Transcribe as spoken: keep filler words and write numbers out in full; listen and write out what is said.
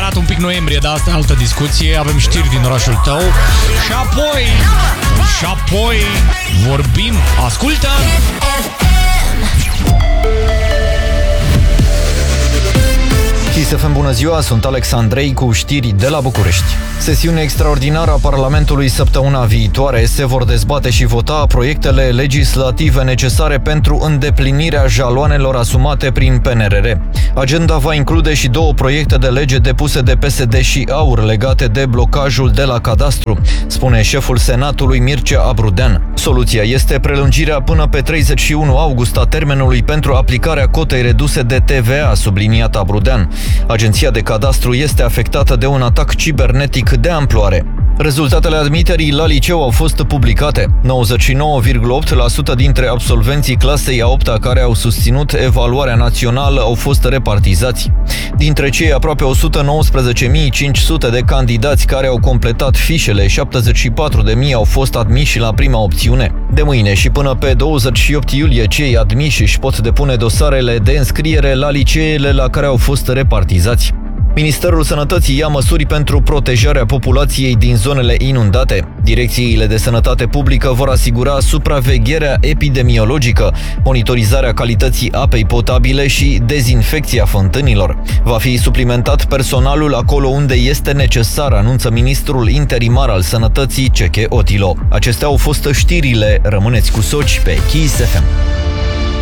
un pic noiembrie, dar asta e altă discuție. Avem știri din orașul tău. Și apoi, și apoi vorbim. Ascultă! Kiss F M, bună ziua, sunt Alex Andrei cu știri de la București. Sesiune extraordinară a Parlamentului săptămâna viitoare. Se vor dezbate și vota proiectele legislative necesare pentru îndeplinirea jaloanelor asumate prin P N R R. Agenda va include și două proiecte de lege depuse de P S D și AUR legate de blocajul de la cadastru, spune șeful Senatului Mircea Abrudean. Soluția este prelungirea până pe treizeci și unu august a termenului pentru aplicarea cotei reduse de T V A, subliniat Abrudean. Agenția de cadastru este afectată de un atac cibernetic de amploare. Rezultatele admiterii la liceu au fost publicate. nouăzeci și nouă virgulă opt la sută dintre absolvenții clasei a opta care au susținut evaluarea națională au fost repartizați. Dintre cei aproape o sută nouăsprezece mii cinci sute de candidați care au completat fișele, șaptezeci și patru de mii au fost admiși la prima opțiune. De mâine și până pe douăzeci și opt iulie, cei admiși își pot depune dosarele de înscriere la liceele la care au fost repartizați. Ministerul Sănătății ia măsuri pentru protejarea populației din zonele inundate. Direcțiile de sănătate publică vor asigura supravegherea epidemiologică, monitorizarea calității apei potabile și dezinfecția fântânilor. Va fi suplimentat personalul acolo unde este necesar, anunță ministrul interimar al Sănătății, Ceche Otilo. Acestea au fost știrile. Rămâneți cu Soci pe Kiss F M.